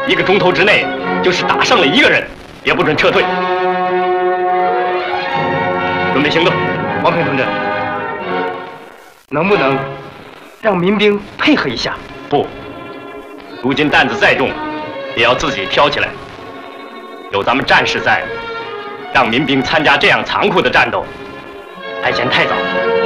1个钟头之内，就是打胜了1个人，也不准撤退。准备行动， 王平同志，能不能让民兵配合一下？ 不，如今担子再重，也要自己挑起来。有咱们战士在，让民兵参加这样残酷的战斗，还嫌太早。